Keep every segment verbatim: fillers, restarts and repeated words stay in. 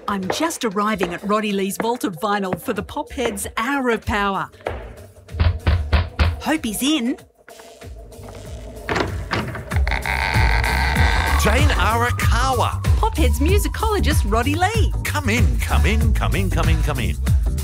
I'm just arriving at Roddy Lee's Vault of Vinyl for the Popheads Hour of Power. Hope he's in. Jane Arakawa. Popheads musicologist Roddy Lee. Come in, come in, come in, come in, come in.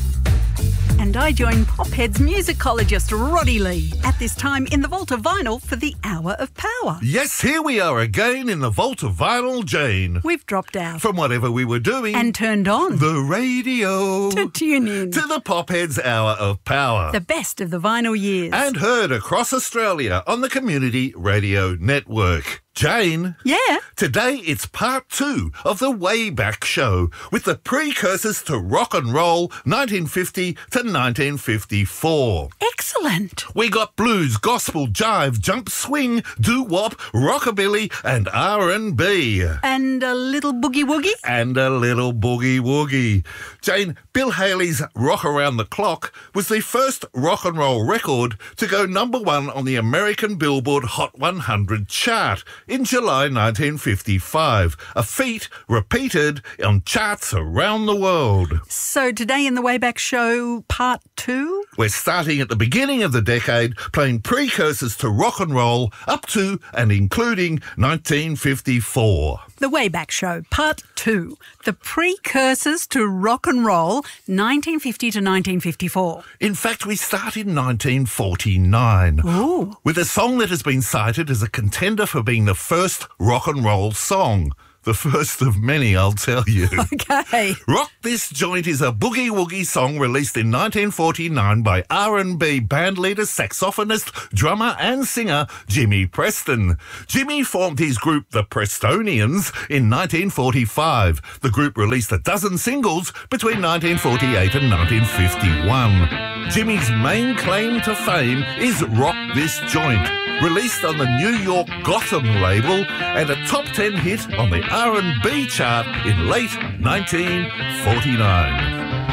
And I join Popheads musicologist Roddy Lee at this time in the Vault of Vinyl for the Hour of Power. Yes, here we are again in the Vault of Vinyl, Jane. We've dropped out. From whatever we were doing. And turned on. The radio. To tune in. To the Popheads Hour of Power. The best of the vinyl years. And heard across Australia on the Community Radio Network. Jane? Yeah? Today it's part two of the Way Back Show with the precursors to rock and roll nineteen fifty to nineteen fifty-four. Excellent. We got blues, gospel, jive, jump, swing, doo-wop, rockabilly and R and B. And a little boogie-woogie. And a little boogie-woogie. Jane, Bill Haley's Rock Around the Clock was the first rock and roll record to go number one on the American Billboard Hot one hundred chart in July nineteen fifty-five, a feat repeated on charts around the world. So today in the Way Back Show, part two? We're starting at the beginning of the decade, playing precursors to rock and roll up to and including nineteen fifty-four. The Way Back Show, part two. The precursors to rock and roll, nineteen fifty to nineteen fifty-four. In fact, we start in nineteen forty-nine. Ooh. With a song that has been cited as a contender for being the first rock and roll song. The first of many, I'll tell you. Okay. Rock This Joint is a boogie-woogie song released in nineteen forty-nine by R and B bandleader, saxophonist, drummer and singer Jimmy Preston. Jimmy formed his group The Prestonians in nineteen forty-five. The group released a dozen singles between nineteen forty-eight and nineteen fifty-one. Jimmy's main claim to fame is Rock This Joint, released on the New York Gotham label and a top ten hit on the R and B chart in late nineteen forty-nine.